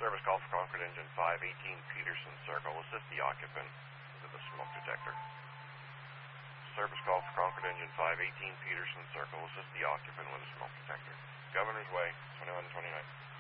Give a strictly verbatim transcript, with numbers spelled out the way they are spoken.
Service call for Concord Engine five eighteen Peterson Circle. Assist the occupant with the smoke detector. Service call for Concord Engine five eighteen Peterson Circle. Assist the occupant with a smoke detector. Governor's Way, twenty-one twenty-nine.